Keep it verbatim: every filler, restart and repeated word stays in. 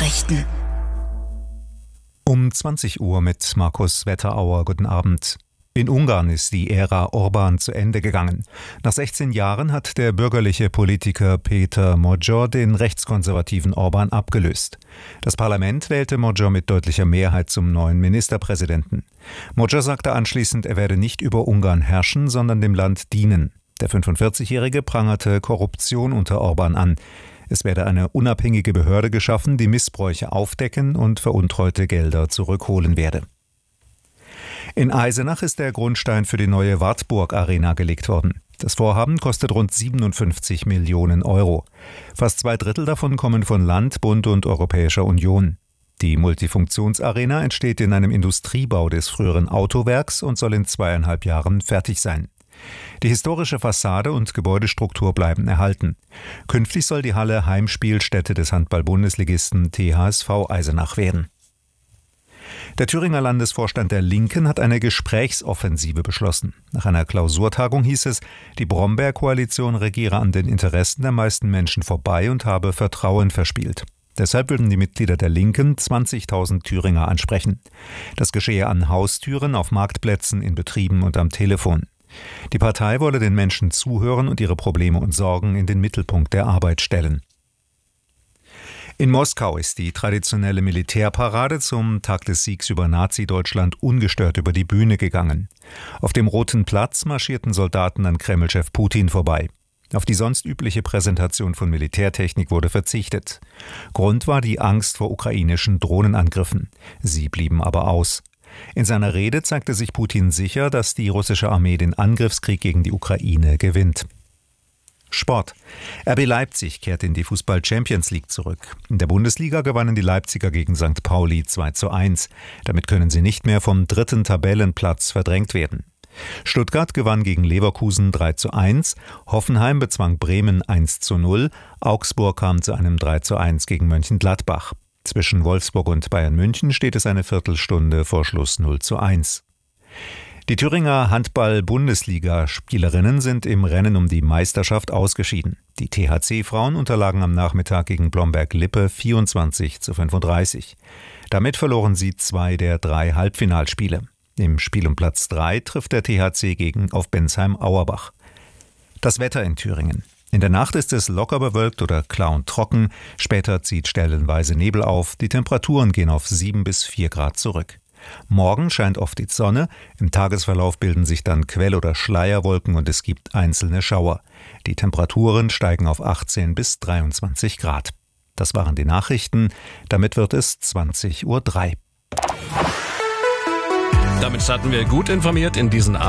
Nachrichten. Um zwanzig Uhr mit Markus Wetterauer. Guten Abend. In Ungarn ist die Ära Orbán zu Ende gegangen. Nach sechzehn Jahren hat der bürgerliche Politiker Péter Magyar den rechtskonservativen Orbán abgelöst. Das Parlament wählte Magyar mit deutlicher Mehrheit zum neuen Ministerpräsidenten. Magyar sagte anschließend, er werde nicht über Ungarn herrschen, sondern dem Land dienen. Der fünfundvierzigjährige prangerte Korruption unter Orbán an. Es werde eine unabhängige Behörde geschaffen, die Missbräuche aufdecken und veruntreute Gelder zurückholen werde. In Eisenach ist der Grundstein für die neue Wartburg Arena gelegt worden. Das Vorhaben kostet rund siebenundfünfzig Millionen Euro. Fast zwei Drittel davon kommen von Land, Bund und Europäischer Union. Die Multifunktionsarena entsteht in einem Industriebau des früheren Autowerks und soll in zweieinhalb Jahren fertig sein. Die historische Fassade und Gebäudestruktur bleiben erhalten. Künftig soll die Halle Heimspielstätte des Handball-Bundesligisten T H S V Eisenach werden. Der Thüringer Landesvorstand der Linken hat eine Gesprächsoffensive beschlossen. Nach einer Klausurtagung hieß es, die Brombeer-Koalition regiere an den Interessen der meisten Menschen vorbei und habe Vertrauen verspielt. Deshalb würden die Mitglieder der Linken zwanzigtausend Thüringer ansprechen. Das geschehe an Haustüren, auf Marktplätzen, in Betrieben und am Telefon. Die Partei wolle den Menschen zuhören und ihre Probleme und Sorgen in den Mittelpunkt der Arbeit stellen. In Moskau ist die traditionelle Militärparade zum Tag des Siegs über Nazi-Deutschland ungestört über die Bühne gegangen. Auf dem Roten Platz marschierten Soldaten an Kremlchef Putin vorbei. Auf die sonst übliche Präsentation von Militärtechnik wurde verzichtet. Grund war die Angst vor ukrainischen Drohnenangriffen. Sie blieben aber aus. In seiner Rede zeigte sich Putin sicher, dass die russische Armee den Angriffskrieg gegen die Ukraine gewinnt. Sport. R B Leipzig kehrt in die Fußball-Champions League zurück. In der Bundesliga gewannen die Leipziger gegen Sankt Pauli zwei zu eins. Damit können sie nicht mehr vom dritten Tabellenplatz verdrängt werden. Stuttgart gewann gegen Leverkusen drei zu eins, Hoffenheim bezwang Bremen eins zu null, Augsburg kam zu einem drei zu eins gegen Mönchengladbach. Zwischen Wolfsburg und Bayern München steht es eine Viertelstunde vor Schluss null zu eins. Die Thüringer Handball-Bundesliga-Spielerinnen sind im Rennen um die Meisterschaft ausgeschieden. Die T H C-Frauen unterlagen am Nachmittag gegen Blomberg-Lippe vierundzwanzig zu fünfunddreißig. Damit verloren sie zwei der drei Halbfinalspiele. Im Spiel um Platz drei trifft der T H C gegen auf Bensheim-Auerbach. Das Wetter in Thüringen. In der Nacht ist es locker bewölkt oder klar und trocken. Später zieht stellenweise Nebel auf. Die Temperaturen gehen auf sieben bis vier Grad zurück. Morgen scheint oft die Sonne, im Tagesverlauf bilden sich dann Quell- oder Schleierwolken und es gibt einzelne Schauer. Die Temperaturen steigen auf achtzehn bis dreiundzwanzig Grad. Das waren die Nachrichten, damit wird es zwanzig Uhr drei. Damit starten wir gut informiert in diesen Abend.